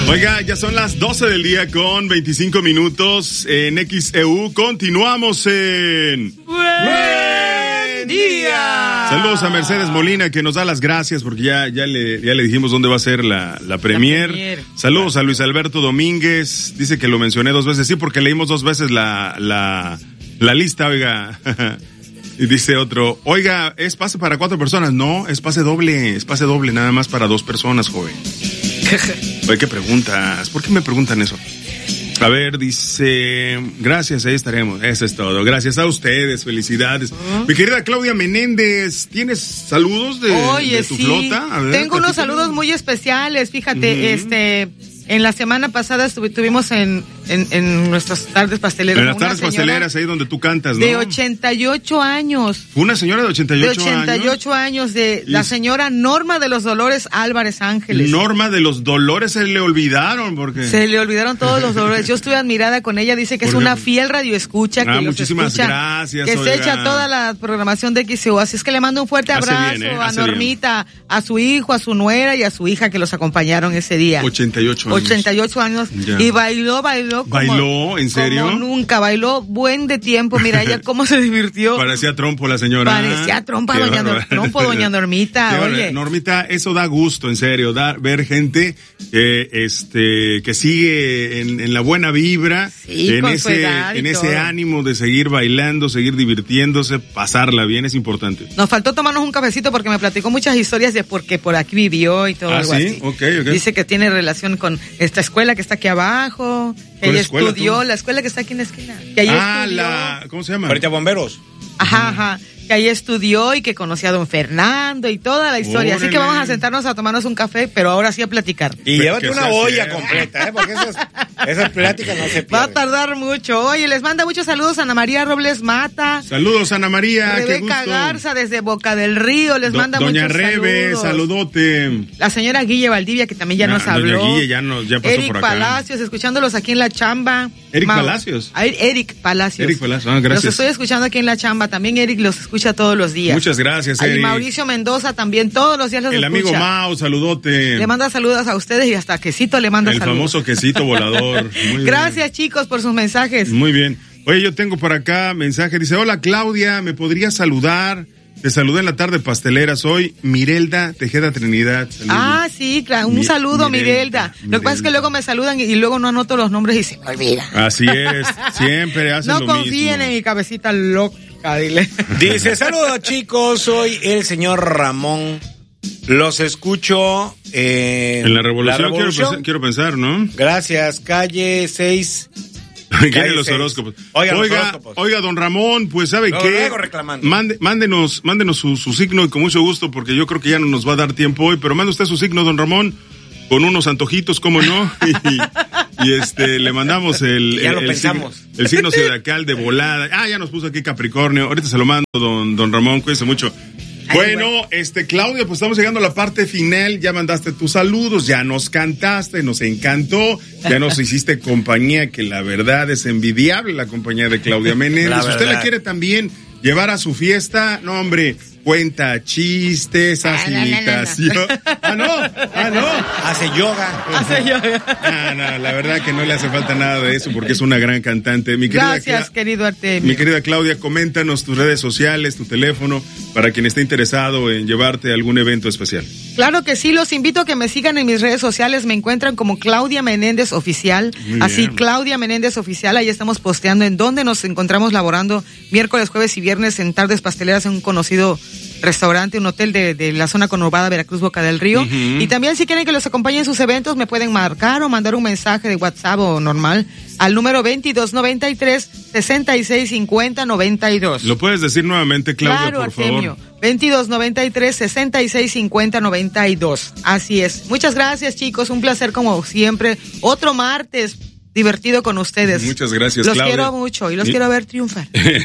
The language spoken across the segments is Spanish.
Oiga, ya son las 12 del día con 25 minutos en XEU. Continuamos en... ¡Buen día! Saludos a Mercedes Molina, que nos da las gracias porque ya le dijimos dónde va a ser la premier. Saludos a Luis Alberto Domínguez. Dice que lo mencioné 2 veces. Sí, porque leímos 2 veces la lista, oiga. Y dice otro, oiga, ¿es pase para 4 personas? No, es pase doble, nada más para 2 personas, joven. Oye, ¿qué preguntas? ¿Por qué me preguntan eso? A ver, dice, gracias, ahí estaremos. Eso es todo. Gracias a ustedes, felicidades. Mi querida Claudia Menéndez, ¿tienes saludos de tu flota? A ver, tengo unos saludos muy especiales, fíjate, en la semana pasada estuvimos en nuestras tardes pasteleras. En las tardes pasteleras, ahí donde tú cantas, ¿no? De 88 años. ¿Fue una señora de 88 años? De 88 años, de la señora Norma de los Dolores Álvarez Ángeles. Norma de los Dolores, se le olvidaron, porque... Se le olvidaron todos los dolores. Yo estuve admirada con ella, dice que es una fiel radioescucha. Que muchísimas gracias, que se echa toda la programación de XEU. Así es que le mando un fuerte abrazo a Normita, a su hijo, a su nuera y a su hija que los acompañaron ese día. 88 años. Ya. Y bailó. ¿Bailó? ¿En serio? Como nunca, bailó buen de tiempo. Mira ella cómo se divirtió. Parecía trompo la señora. Parecía trompo, doña Normita. Oye. Normita, eso da gusto, en serio, ver gente que sigue en la buena vibra, en ese ánimo de seguir bailando, seguir divirtiéndose, pasarla bien, es importante. Nos faltó tomarnos un cafecito porque me platicó muchas historias de por qué por aquí vivió y todo algo así. Okay. Dice que tiene relación con esta escuela que está aquí abajo, que ella estudió, la escuela que está aquí en la esquina. Que ¿cómo se llama? Ahorita Bomberos. Ajá. Que ahí estudió y que conocía a don Fernando y toda la historia. Así que vamos a sentarnos a tomarnos un café, pero ahora sí a platicar. Y llévate una olla completa, porque esas pláticas no se pierden. Va a tardar mucho. Oye, les manda muchos saludos a Ana María Robles Mata. Saludos, Ana María. Rebeca Garza desde Boca del Río, les manda muchos saludos. Doña Rebe, saludote. La señora Guille Valdivia, que también ya nos habló. Doña Guille ya pasó Eric por acá. Palacios, escuchándolos aquí en la chamba. Eric Palacios, gracias. Los estoy escuchando aquí en la chamba. También Eric los escucha todos los días. Muchas gracias, Eric. Y Mauricio Mendoza también todos los días los escucha. El amigo Mau, saludote. Le manda saludos a ustedes y hasta Quesito le manda saludos. El famoso Quesito volador. Muy gracias, chicos, por sus mensajes. Muy bien. Oye, yo tengo por acá mensaje. Dice, hola, Claudia, ¿me podrías saludar? Te saludé en la tarde pastelera. Soy Mirelda Tejeda Trinidad. Saludos. Sí, claro. Un saludo, Mirelda. Lo que pasa es que luego me saludan y luego no anoto los nombres y se me olvida. Así es. Siempre hacen lo mismo. No confíen en mi cabecita loca, dile. Dice, saludos, chicos. Soy el señor Ramón. Los escucho en la Revolución. Quiero pensar, ¿no? Gracias. Calle 6. ¿Quieren los horóscopos? Oiga, don Ramón, pues ¿sabe qué? Mándenos su signo y con mucho gusto, porque yo creo que ya no nos va a dar tiempo hoy, pero mande usted su signo, don Ramón, con unos antojitos, ¿cómo no? y le mandamos el signo zodiacal de volada. Ya nos puso aquí Capricornio. Ahorita se lo mando, don Ramón, cuídese mucho. Bueno, Claudia, pues estamos llegando a la parte final. Ya mandaste tus saludos, ya nos cantaste, nos encantó, ya nos hiciste compañía, que la verdad es envidiable la compañía de Claudia Menéndez. Si usted la quiere también llevar a su fiesta, no, hombre, cuenta chistes, hace imitación. No. Hace yoga. No, la verdad que no le hace falta nada de eso porque es una gran cantante. Gracias, querido Artemio. Mi querida Claudia, coméntanos tus redes sociales, tu teléfono, para quien esté interesado en llevarte a algún evento especial. Claro que sí, los invito a que me sigan en mis redes sociales, me encuentran como Claudia Menéndez Oficial, Claudia Menéndez Oficial, ahí estamos posteando en donde nos encontramos laborando miércoles, jueves y viernes en tardes pasteleras en un conocido restaurante, un hotel de la zona conurbada Veracruz, Boca del Río. Y también si quieren que los acompañe en sus eventos, me pueden marcar o mandar un mensaje de WhatsApp o normal al número 2293-6650-92. ¿Lo puedes decir nuevamente, Claudia, por Artemio, favor? 2293-6650-92. Así es. Muchas gracias, chicos. Un placer como siempre. Otro martes divertido con ustedes. Muchas gracias, Claudia. Los quiero mucho y los quiero ver triunfar.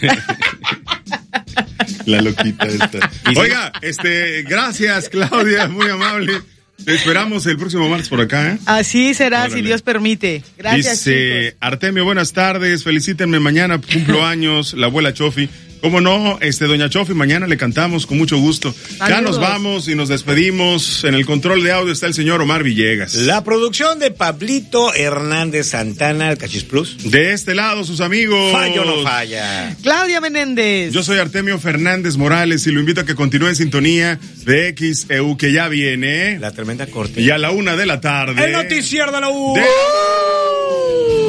La loquita esta. Oiga, gracias, Claudia, muy amable. Te esperamos el próximo martes por acá, ¿eh? Así será, si Dios permite. Gracias, dice, chicos. Artemio, buenas tardes, felicítenme, mañana cumplo años, la abuela Chofi. ¿Cómo no? Doña Chofi, mañana le cantamos con mucho gusto. Saludos. Ya nos vamos y nos despedimos. En el control de audio está el señor Omar Villegas. La producción de Pablito Hernández Santana, el Cachis Plus. De este lado, sus amigos. Fallo no falla. Claudia Menéndez. Yo soy Artemio Fernández Morales y lo invito a que continúe en sintonía de XEU, que ya viene. La tremenda corte. Y a la 1:00 p.m. El noticiero de la U.